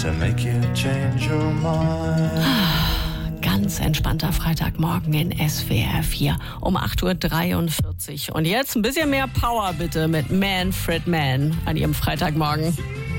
to make you change your mind. Ganz entspannter Freitagmorgen in SWR 4 um 8.43 Uhr. Und jetzt ein bisschen mehr Power bitte mit Manfred Mann an Ihrem Freitagmorgen.